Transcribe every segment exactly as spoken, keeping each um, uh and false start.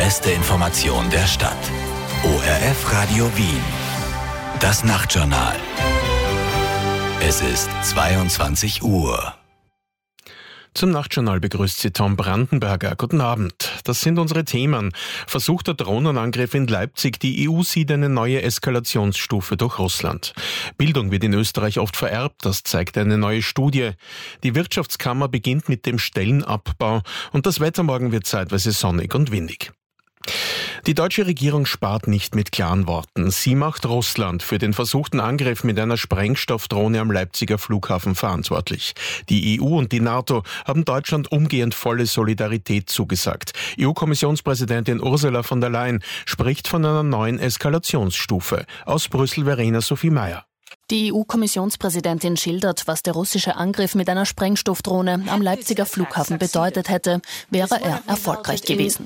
beste Information der Stadt. O R F Radio Wien. Das Nachtjournal. Es ist zweiundzwanzig Uhr. Zum Nachtjournal begrüßt Sie Tom Brandenberger. Guten Abend. Das sind unsere Themen. Versuchter Drohnenangriff in Leipzig. Die E U sieht eine neue Eskalationsstufe durch Russland. Bildung wird in Österreich oft vererbt. Das zeigt eine neue Studie. Die Wirtschaftskammer beginnt mit dem Stellenabbau. Und das Wetter morgen wird zeitweise sonnig und windig. Die deutsche Regierung spart nicht mit klaren Worten. Sie macht Russland für den versuchten Angriff mit einer Sprengstoffdrohne am Leipziger Flughafen verantwortlich. Die E U und die NATO haben Deutschland umgehend volle Solidarität zugesagt. E U-Kommissionspräsidentin Ursula von der Leyen spricht von einer neuen Eskalationsstufe. Aus Brüssel Verena Sophie Mayer. Die E U-Kommissionspräsidentin schildert, was der russische Angriff mit einer Sprengstoffdrohne am Leipziger Flughafen bedeutet hätte, wäre er erfolgreich gewesen.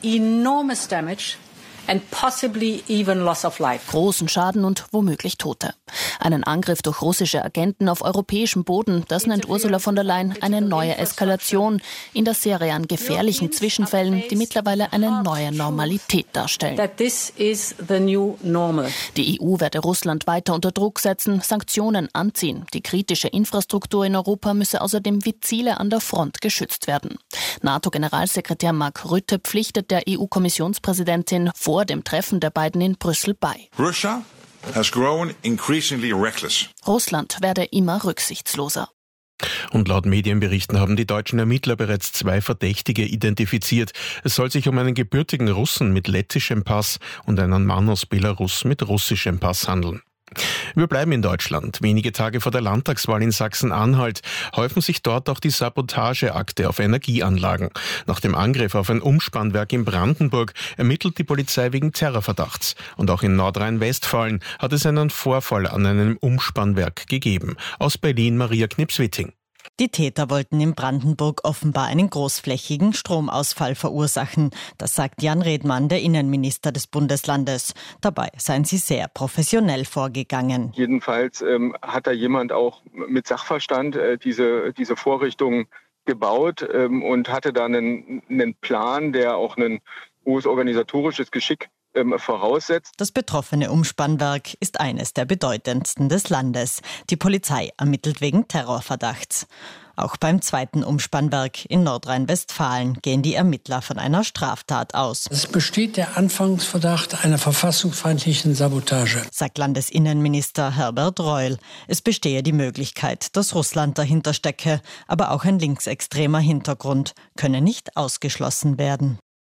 And possibly even loss of life. Großen Schaden und womöglich Tote. Einen Angriff durch russische Agenten auf europäischem Boden, das nennt Ursula von der Leyen eine neue Eskalation in der Serie an gefährlichen Zwischenfällen, die mittlerweile eine neue Normalität darstellen. That this is the new normal. Die E U werde Russland weiter unter Druck setzen, Sanktionen anziehen. Die kritische Infrastruktur in Europa müsse außerdem wie Ziele an der Front geschützt werden. NATO-Generalsekretär Mark Rutte pflichtet der E U-Kommissionspräsidentin vor vor dem Treffen der beiden in Brüssel bei. Russia has grown increasingly reckless. Russland werde immer rücksichtsloser. Und laut Medienberichten haben die deutschen Ermittler bereits zwei Verdächtige identifiziert. Es soll sich um einen gebürtigen Russen mit lettischem Pass und einen Mann aus Belarus mit russischem Pass handeln. Wir bleiben in Deutschland. Wenige Tage vor der Landtagswahl in Sachsen-Anhalt häufen sich dort auch die Sabotageakte auf Energieanlagen. Nach dem Angriff auf ein Umspannwerk in Brandenburg ermittelt die Polizei wegen Terrorverdachts. Und auch in Nordrhein-Westfalen hat es einen Vorfall an einem Umspannwerk gegeben. Aus Berlin Maria Knips-Witting. Die Täter wollten in Brandenburg offenbar einen großflächigen Stromausfall verursachen. Das sagt Jan Redmann, der Innenminister des Bundeslandes. Dabei seien sie sehr professionell vorgegangen. Jedenfalls ähm, hat da jemand auch mit Sachverstand äh, diese, diese Vorrichtung gebaut ähm, und hatte da einen, einen Plan, der auch ein hohes organisatorisches Geschick ähm, voraussetzt. Das betroffene Umspannwerk ist eines der bedeutendsten des Landes. Die Polizei ermittelt wegen Terrorverdachts. Auch beim zweiten Umspannwerk in Nordrhein-Westfalen gehen die Ermittler von einer Straftat aus. Es besteht der Anfangsverdacht einer verfassungsfeindlichen Sabotage, sagt Landesinnenminister Herbert Reul. Es bestehe die Möglichkeit, dass Russland dahinter stecke, aber auch ein linksextremer Hintergrund könne nicht ausgeschlossen werden.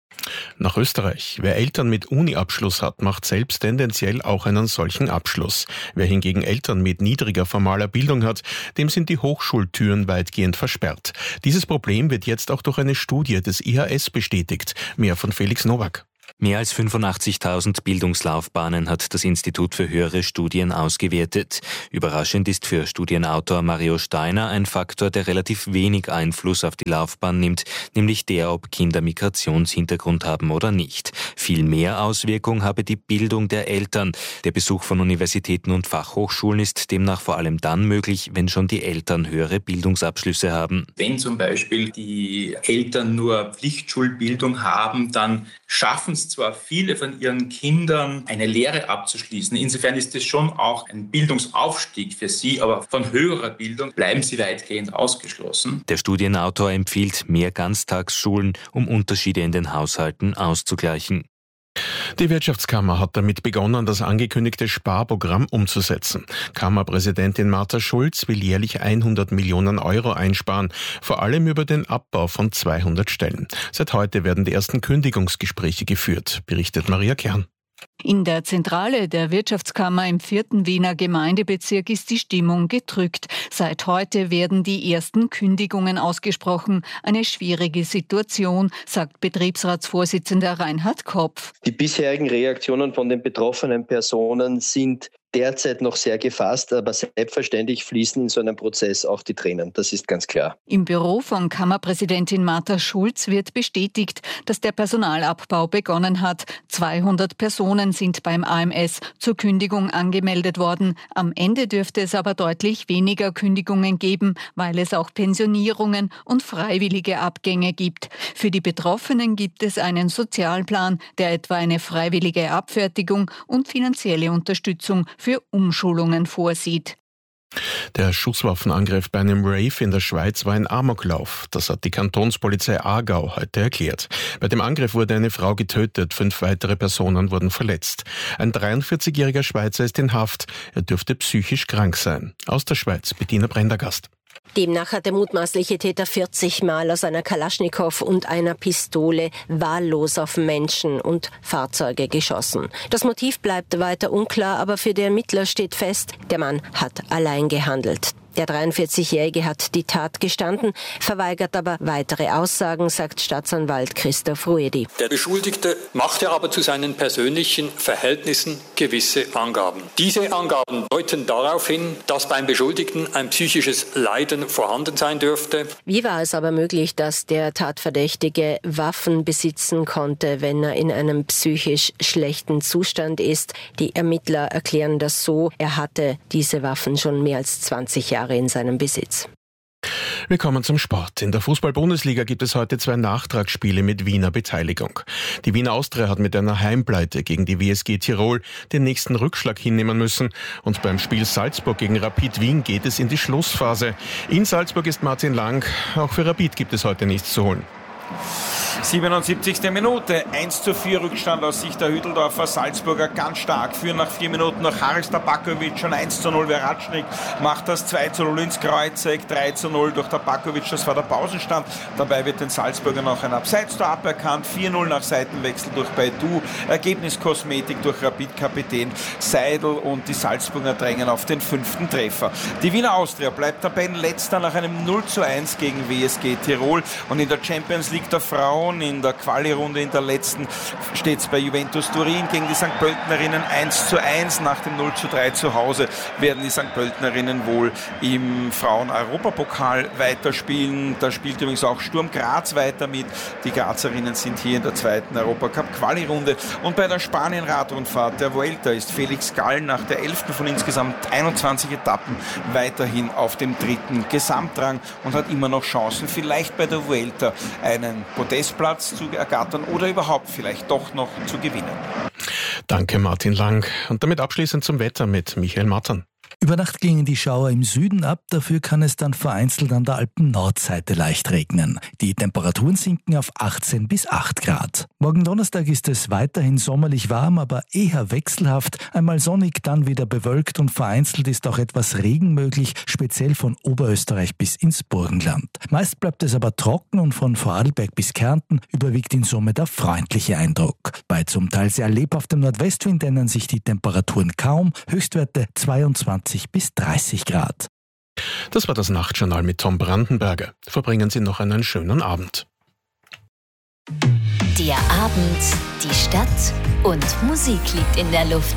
Nach Österreich. Wer Eltern mit Uni-Abschluss hat, macht selbst tendenziell auch einen solchen Abschluss. Wer hingegen Eltern mit niedriger formaler Bildung hat, dem sind die Hochschultüren weitgehend versperrt. Dieses Problem wird jetzt auch durch eine Studie des I H S bestätigt. Mehr von Felix Nowak. Mehr als fünfundachtzigtausend Bildungslaufbahnen hat das Institut für höhere Studien ausgewertet. Überraschend ist für Studienautor Mario Steiner ein Faktor, der relativ wenig Einfluss auf die Laufbahn nimmt, nämlich der, ob Kinder Migrationshintergrund haben oder nicht. Viel mehr Auswirkung habe die Bildung der Eltern. Der Besuch von Universitäten und Fachhochschulen ist demnach vor allem dann möglich, wenn schon die Eltern höhere Bildungsabschlüsse haben. Wenn zum Beispiel die Eltern nur Pflichtschulbildung haben, dann schaffen es zwar viele von ihren Kindern, eine Lehre abzuschließen. Insofern ist es schon auch ein Bildungsaufstieg für sie, aber von höherer Bildung bleiben sie weitgehend ausgeschlossen. Der Studienautor empfiehlt mehr Ganztagsschulen, um Unterschiede in den Haushalten auszugleichen. Die Wirtschaftskammer hat damit begonnen, das angekündigte Sparprogramm umzusetzen. Kammerpräsidentin Martha Schulz will jährlich hundert Millionen Euro einsparen, vor allem über den Abbau von zweihundert Stellen. Seit heute werden die ersten Kündigungsgespräche geführt, berichtet Maria Kern. In der Zentrale der Wirtschaftskammer im vierten Wiener Gemeindebezirk ist die Stimmung gedrückt. Seit heute werden die ersten Kündigungen ausgesprochen. Eine schwierige Situation, sagt Betriebsratsvorsitzender Reinhard Kopf. Die bisherigen Reaktionen von den betroffenen Personen sind derzeit noch sehr gefasst, aber selbstverständlich fließen in so einem Prozess auch die Tränen, das ist ganz klar. Im Büro von Kammerpräsidentin Martha Schulz wird bestätigt, dass der Personalabbau begonnen hat. zweihundert Personen sind beim A M S zur Kündigung angemeldet worden. Am Ende dürfte es aber deutlich weniger Kündigungen geben, weil es auch Pensionierungen und freiwillige Abgänge gibt. Für die Betroffenen gibt es einen Sozialplan, der etwa eine freiwillige Abfertigung und finanzielle Unterstützung für Umschulungen vorsieht. Der Schusswaffenangriff bei einem Rave in der Schweiz war ein Amoklauf. Das hat die Kantonspolizei Aargau heute erklärt. Bei dem Angriff wurde eine Frau getötet, fünf weitere Personen wurden verletzt. Ein dreiundvierzigjähriger Schweizer ist in Haft. Er dürfte psychisch krank sein. Aus der Schweiz, Bettina Prendergast. Demnach hat der mutmaßliche Täter vierzig Mal aus einer Kalaschnikow und einer Pistole wahllos auf Menschen und Fahrzeuge geschossen. Das Motiv bleibt weiter unklar, aber für die Ermittler steht fest, der Mann hat allein gehandelt. Der dreiundvierzigjährige hat die Tat gestanden, verweigert aber weitere Aussagen, sagt Staatsanwalt Christoph Ruedi. Der Beschuldigte machte aber zu seinen persönlichen Verhältnissen gewisse Angaben. Diese Angaben deuten darauf hin, dass beim Beschuldigten ein psychisches Leiden vorhanden sein dürfte. Wie war es aber möglich, dass der Tatverdächtige Waffen besitzen konnte, wenn er in einem psychisch schlechten Zustand ist? Die Ermittler erklären das so, er hatte diese Waffen schon mehr als zwanzig Jahre in seinem Besitz. Wir kommen zum Sport. In der Fußball-Bundesliga gibt es heute zwei Nachtragsspiele mit Wiener Beteiligung. Die Wiener Austria hat mit einer Heimpleite gegen die W S G Tirol den nächsten Rückschlag hinnehmen müssen. Und beim Spiel Salzburg gegen Rapid Wien geht es in die Schlussphase. In Salzburg ist Martin Lang. Auch für Rapid gibt es heute nichts zu holen. siebenundsiebzigste Minute, eins zu vier Rückstand aus Sicht der Hütteldorfer. Salzburger ganz stark, führen nach vier Minuten noch Haris Tabakovic, schon eins zu null. Veratschnik macht das zwei zu null ins Kreuzeck, drei zu null durch Tabakovic, das war der Pausenstand. Dabei wird den Salzburger noch ein Abseits-Tor aberkannt, vier null nach Seitenwechsel durch Baidu, Ergebniskosmetik durch Rapid-Kapitän Seidel und die Salzburger drängen auf den fünften Treffer. Die Wiener Austria bleibt Tabellenletzter nach einem null zu eins gegen W S G Tirol und in der Champions League der Frauen in der Quali-Runde in der letzten steht es bei Juventus Turin gegen die Sankt Pöltenerinnen eins zu eins. Nach dem null zu drei zu Hause werden die Sankt Pöltenerinnen wohl im Frauen-Europapokal weiterspielen. Da spielt übrigens auch Sturm Graz weiter mit. Die Grazerinnen sind hier in der zweiten Europacup-Quali-Runde. Und bei der Spanien-Radrundfahrt der Vuelta ist Felix Gall nach der elften von insgesamt einundzwanzig Etappen weiterhin auf dem dritten Gesamtrang und hat immer noch Chancen, vielleicht bei der Vuelta einen Podestplatz zu ergattern oder überhaupt vielleicht doch noch zu gewinnen. Danke Martin Lang. Und damit abschließend zum Wetter mit Michael Mattern. Über Nacht gingen die Schauer im Süden ab, dafür kann es dann vereinzelt an der Alpen-Nordseite leicht regnen. Die Temperaturen sinken auf achtzehn bis acht Grad. Morgen Donnerstag ist es weiterhin sommerlich warm, aber eher wechselhaft. Einmal sonnig, dann wieder bewölkt und vereinzelt ist auch etwas Regen möglich, speziell von Oberösterreich bis ins Burgenland. Meist bleibt es aber trocken und von Vorarlberg bis Kärnten überwiegt in Summe der freundliche Eindruck. Bei zum Teil sehr lebhaftem Nordwestwind ändern sich die Temperaturen kaum, Höchstwerte zweiundzwanzig bis dreißig Grad. Das war das Nachtjournal mit Tom Brandenberger. Verbringen Sie noch einen schönen Abend. Der Abend, die Stadt und Musik liegt in der Luft.